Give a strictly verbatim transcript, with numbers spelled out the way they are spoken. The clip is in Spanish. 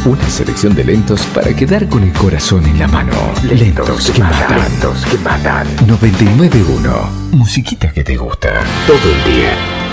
Una selección de lentos para quedar con el corazón en la mano. Lentos, lentos que matan. Lentos que matan. noventa y nueve punto uno. Musiquita que te gusta todo el día.